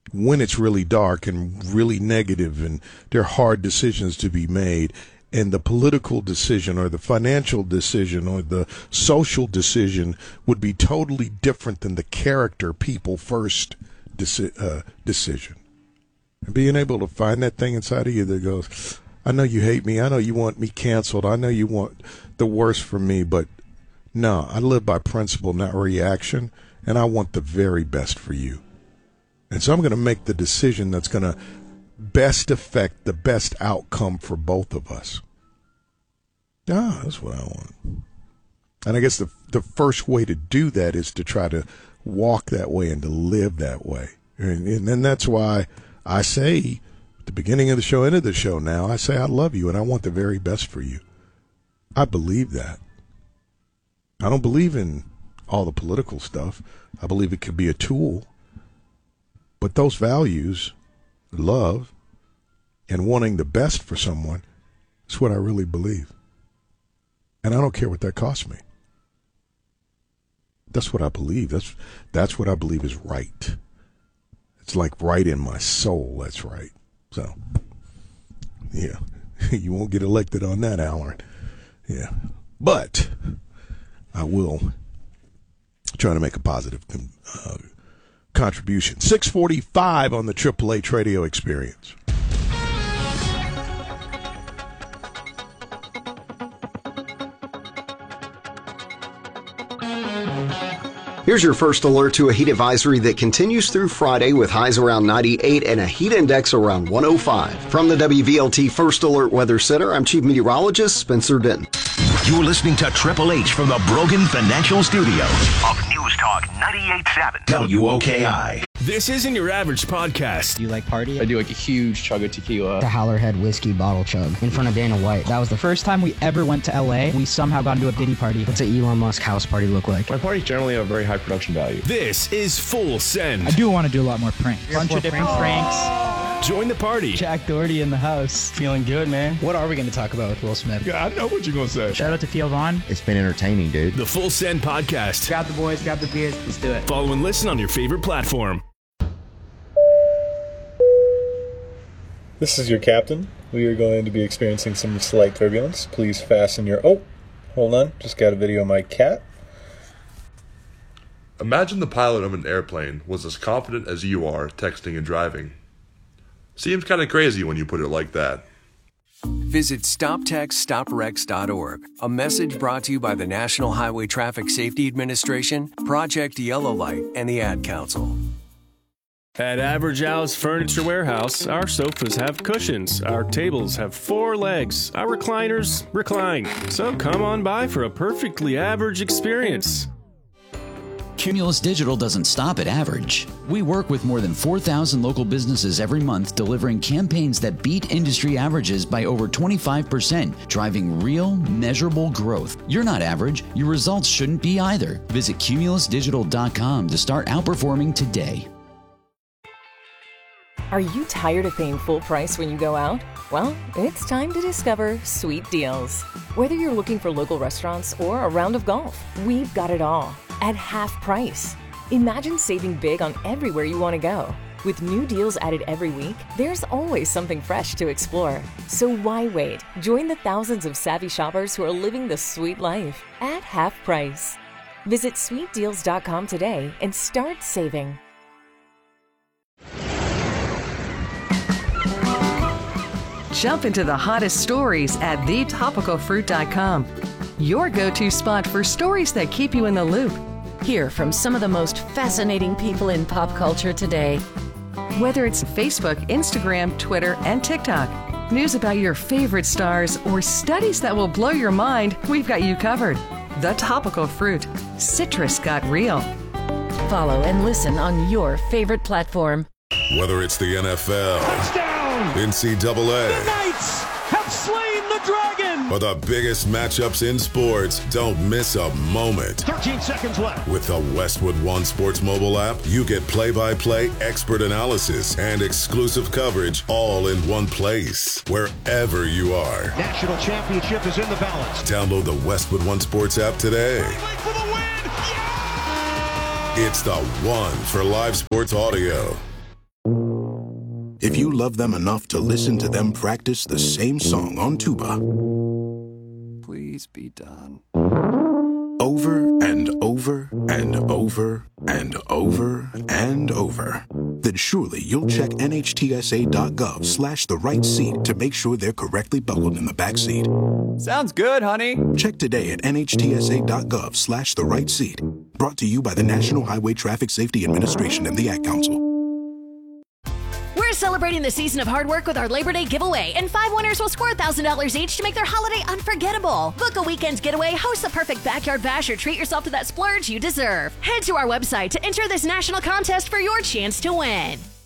when it's really dark and really negative and there are hard decisions to be made, and the political decision or the financial decision or the social decision would be totally different than the character people first decision. And being able to find that thing inside of you that goes, I know you hate me, I know you want me canceled, I know you want the worst for me, but no, I live by principle, not reaction, and I want the very best for you. And so I'm going to make the decision that's going to best affect the best outcome for both of us. That's what I want. And I guess the first way to do that is to try to walk that way and to live that way. And then that's why I say at the beginning of the show, end of the show now, I say I love you and I want the very best for you. I believe that. I don't believe in all the political stuff. I believe it could be a tool. But those values, love, and wanting the best for someone, is what I really believe. And I don't care what that costs me. That's what I believe. That's what I believe is right. It's like right in my soul, that's right. So, yeah, you won't get elected on that, Alan. Yeah. But I will try to make a positive contribution. 645 on the Triple H Radio Experience. Here's your first alert to a heat advisory that continues through Friday with highs around 98 and a heat index around 105. From the WVLT First Alert Weather Center, I'm Chief Meteorologist Spencer Denton. You're listening to Triple H from the Brogan Financial Studios of News Talk 98.7 WOKI. This isn't your average podcast. Do you like party? I do like a huge chug of tequila. The Howlerhead whiskey bottle chug in front of Dana White. That was the first time we ever went to LA. We somehow got into a Diddy party. What's an Elon Musk house party look like? My parties generally have very high production value. This is Full Send. I do want to do a lot more pranks. Bunch of different pranks. Join the party. Jack Doherty in the house. Feeling good, man. What are we going to talk about with Will Smith? Yeah, I know what you're going to say. Shout out to Theo Vaughn. It's been entertaining, dude. The Full Send Podcast. Grab the boys, grab the beers. Let's do it. Follow and listen on your favorite platform. This is your captain. We are going to be experiencing some slight turbulence. Please fasten your... Oh, hold on. Just got a video of my cat. Imagine the pilot of an airplane was as confident as you are texting and driving. Seems kind of crazy when you put it like that. Visit StopTextStopWrecks.org. A message brought to you by the National Highway Traffic Safety Administration, Project Yellow Light, and the Ad Council. At Average Al's Furniture Warehouse, our sofas have cushions, our tables have 4 legs, our recliners recline. So come on by for a perfectly average experience. Cumulus Digital doesn't stop at average. We work with more than 4,000 local businesses every month, delivering campaigns that beat industry averages by over 25%, driving real, measurable growth. You're not average. Your results shouldn't be either. Visit cumulusdigital.com to start outperforming today. Are you tired of paying full price when you go out? Well, it's time to discover Sweet Deals. Whether you're looking for local restaurants or a round of golf, we've got it all at half price. Imagine saving big on everywhere you want to go. With new deals added every week, there's always something fresh to explore. So why wait? Join the thousands of savvy shoppers who are living the sweet life at half price. Visit sweetdeals.com today and start saving. Jump into the hottest stories at thetopicalfruit.com. Your go-to spot for stories that keep you in the loop. Hear from some of the most fascinating people in pop culture today. Whether it's Facebook, Instagram, Twitter, and TikTok, news about your favorite stars, or studies that will blow your mind, we've got you covered. The Topical Fruit. Citrus got real. Follow and listen on your favorite platform. Whether it's the NFL, touchdown, NCAA, the Knights have slain the dragon, or the biggest matchups in sports, don't miss a moment. 13 seconds left. With the Westwood One Sports mobile app, you get play-by-play, expert analysis, and exclusive coverage all in one place, wherever you are. National championship is in the balance. Download the Westwood One Sports app today. For the win. Yeah! It's the one for live sports audio. if you love them enough to listen to them practice the same song on tuba. Please be done. Over and over and over and over and over. Then surely you'll check NHTSA.gov/the right seat to make sure they're correctly buckled in the back seat. Sounds good, honey. Check today at NHTSA.gov/the right seat. Brought to you by the National Highway Traffic Safety Administration and the Ad Council. We're celebrating the season of hard work with our Labor Day giveaway, and 5 winners will score $1,000 each to make their holiday unforgettable. Book a weekend getaway, host the perfect backyard bash, or treat yourself to that splurge you deserve. Head to our website to enter this national contest for your chance to win.